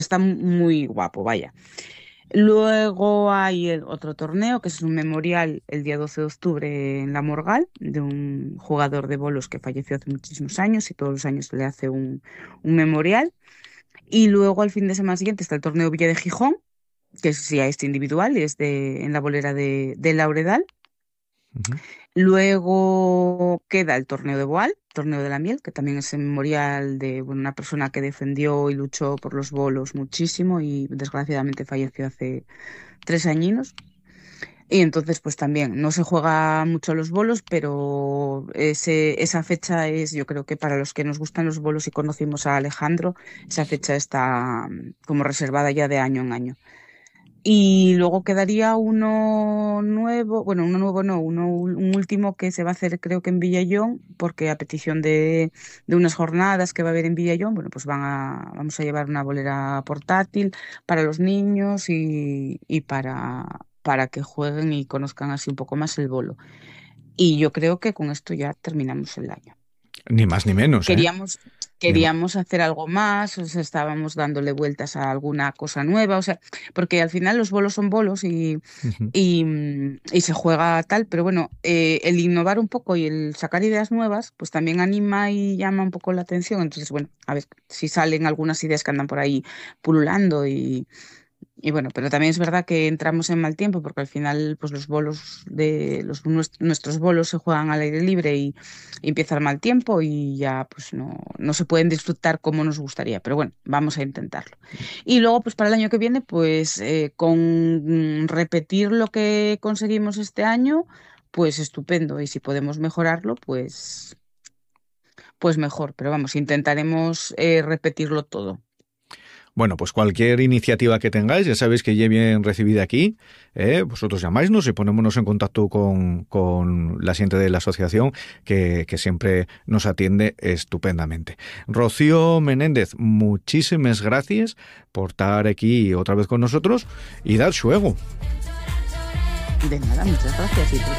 está muy guapo, vaya. Luego hay otro torneo, que es un memorial el día 12 de octubre en La Morgal, de un jugador de bolos que falleció hace muchísimos años y todos los años se le hace un memorial. Y luego al fin de semana siguiente está el torneo Villa de Gijón, que es ya este individual, y es en la bolera de Lauredal. Ujú. Luego queda el torneo de Boal, torneo de la miel, que también es el memorial de bueno, una persona que defendió y luchó por los bolos muchísimo y desgraciadamente falleció hace 3 añinos. Y entonces, pues también no se juega mucho a los bolos, pero esa fecha es, yo creo que para los que nos gustan los bolos y conocimos a Alejandro, esa fecha está como reservada ya de año en año. Y luego quedaría uno nuevo, bueno, uno nuevo no, un último que se va a hacer creo que en Villayón, porque a petición de unas jornadas que va a haber en Villayón, bueno, pues vamos a llevar una bolera portátil para los niños y para que jueguen y conozcan así un poco más el bolo. Y yo creo que con esto ya terminamos el año. Ni más ni menos, ¿eh? Queríamos, Ni ma- queríamos hacer algo más, o sea, estábamos dándole vueltas a alguna cosa nueva, o sea, porque al final los bolos son bolos Ujú. y se juega tal, pero bueno, el innovar un poco y el sacar ideas nuevas, pues también anima y llama un poco la atención. Entonces, bueno, a ver si salen algunas ideas que andan por ahí pululando y bueno, pero también es verdad que entramos en mal tiempo porque al final pues los bolos nuestros bolos se juegan al aire libre y empieza el mal tiempo y ya pues no se pueden disfrutar como nos gustaría, pero bueno, vamos a intentarlo. Y luego pues para el año que viene pues con repetir lo que conseguimos este año, pues estupendo y si podemos mejorarlo pues mejor, pero vamos, intentaremos repetirlo todo. Bueno, pues cualquier iniciativa que tengáis, ya sabéis que ya bien recibida aquí, vosotros llamáisnos y ponémonos en contacto con la gente de la asociación que siempre nos atiende estupendamente. Rocío Menéndez, muchísimas gracias por estar aquí otra vez con nosotros y dar juego. De nada, muchas gracias y tú